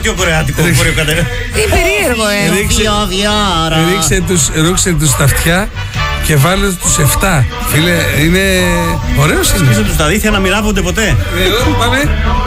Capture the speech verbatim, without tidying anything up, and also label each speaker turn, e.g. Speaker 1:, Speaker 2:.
Speaker 1: νοτιοκορεάτικο βορειοκατέρα.
Speaker 2: Τι περίεργο, ε.
Speaker 3: Ρίξε τους, ρίξε τους στα αυτιά και βάλε τους εφτά. Φίλε, είναι ωραίος είναι.
Speaker 1: Πίσω τους τα δίθια να μοιράβονται ποτέ.
Speaker 3: Ε, πάμε.